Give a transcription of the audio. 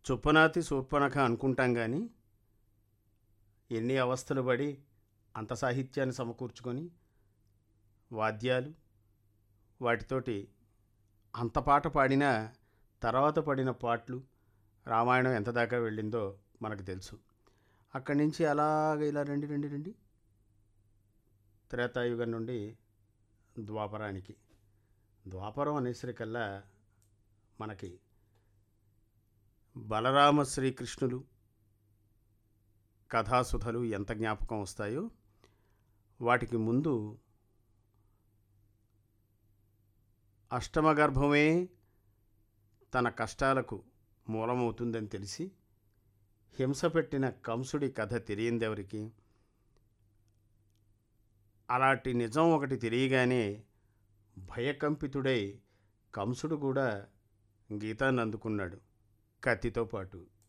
చుప్పనాతి శూర్పణఖ అనుకుంటాం కానీ ఎన్ని అవస్థలు పడి అంత సాహిత్యాన్ని సమకూర్చుకొని వాద్యాలు వాటితోటి అంత పాట పాడినా తర్వాత పడిన పాటలు రామాయణం ఎంత దాకా వెళ్ళిందో మనకు తెలుసు. అక్కడి నుంచి అలాగ ఇలా రండి రండి రండి త్రేతాయుగం నుండి ద్వాపరానికి. ద్వాపరం అనేసరికల్లా మనకి బలరామ శ్రీకృష్ణులు కథాసుధలు ఎంత జ్ఞాపకం వస్తాయో, వాటికి ముందు అష్టమగర్భమే తన కష్టాలకు మూలమవుతుందని తెలిసి హింస పెట్టిన కంసుడి కథ తెలియందెవరికి? అలాంటి నిజం ఒకటి తెలియగానే భయకంపితుడై కంసుడు కూడా గీతాన్ని అందుకున్నాడు కత్తితో పాటు.